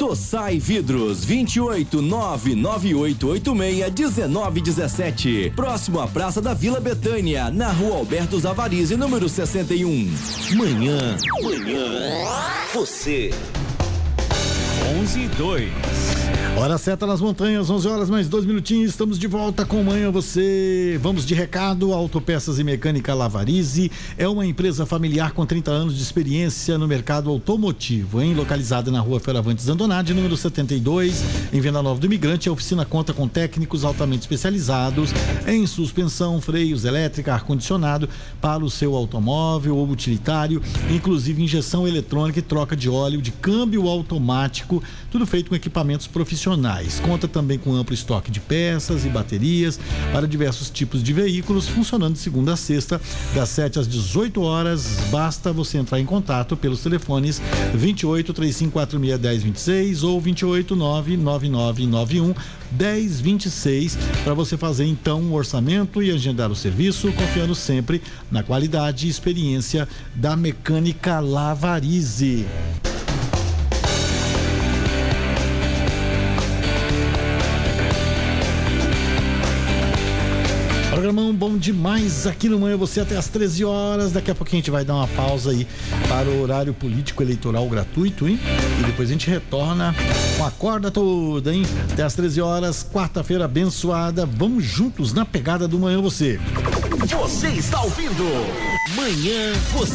Sossai Vidros, 28998861917. Próximo à Praça da Vila Betânia, na Rua Alberto Zavarizi, número 61. Manhã. Você. 11:02. Hora certa nas montanhas, 11 horas mais 2 minutinhos, estamos de volta com Manhã Você. Vamos de recado. Autopeças e Mecânica Lavarize é uma empresa familiar com 30 anos de experiência no mercado automotivo, hein? Localizada na Rua Feravantes Andonade, número 72, em Venda Nova do Imigrante. A oficina conta com técnicos altamente especializados em suspensão, freios, elétrica, ar-condicionado para o seu automóvel ou utilitário, inclusive injeção eletrônica e troca de óleo, de câmbio automático, tudo feito com equipamentos profissionais. Conta também com amplo estoque de peças e baterias para diversos tipos de veículos, funcionando de segunda a sexta, das 7 às 18 horas. Basta você entrar em contato pelos telefones 28-3546-1026 ou 289-9991-1026 para você fazer então um orçamento e agendar o serviço, confiando sempre na qualidade e experiência da Mecânica Lavarize. Programão bom demais aqui no Manhã Você até às 13 horas. Daqui a pouquinho a gente vai dar uma pausa aí para o horário político eleitoral gratuito, hein? E depois a gente retorna com a corda toda, hein? Até às 13 horas, quarta-feira abençoada. Vamos juntos na pegada do Manhã Você. Você está ouvindo Manhã Você.